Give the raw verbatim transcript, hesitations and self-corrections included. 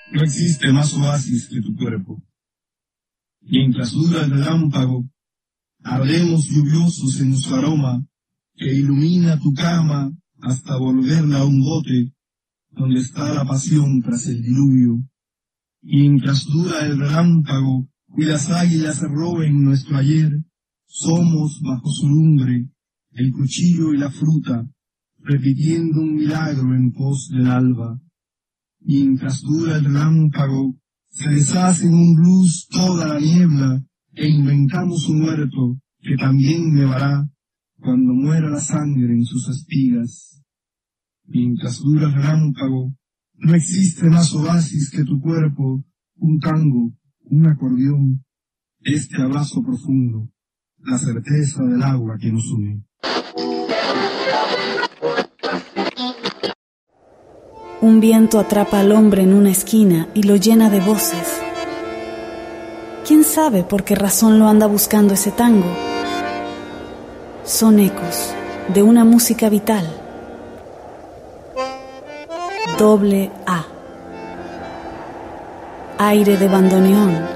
No existe más oasis que tu cuerpo. Mientras dura el relámpago, ardemos lluviosos en su aroma, que ilumina tu cama hasta volverla a un bote, donde está la pasión tras el diluvio. Mientras dura el relámpago y las águilas roben nuestro ayer, somos bajo su lumbre, el cuchillo y la fruta, repitiendo un milagro en pos del alba. Mientras dura el relámpago, se deshace en un blues toda la niebla, e inventamos un huerto que también nevará cuando muera la sangre en sus espigas. Mientras dura el relámpago, no existe más oasis que tu cuerpo, un tango, un acordeón, este abrazo profundo, la certeza del agua que nos une. Un viento atrapa al hombre en una esquina y lo llena de voces. ¿Quién sabe por qué razón lo anda buscando ese tango? Son ecos de una música vital. Doble A. Aire de bandoneón